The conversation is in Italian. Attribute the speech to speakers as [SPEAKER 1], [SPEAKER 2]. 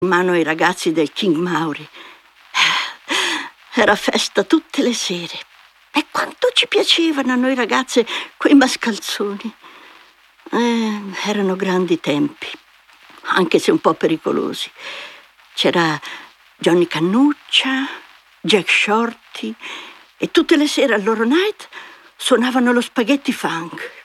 [SPEAKER 1] in mano ai ragazzi del King Maury. Era festa tutte le sere. E quanto ci piacevano a noi ragazze quei mascalzoni. Erano grandi tempi, anche se un po' pericolosi. C'era Johnny Cannuccia, Jack Shorty, e tutte le sere al loro night suonavano lo spaghetti funk.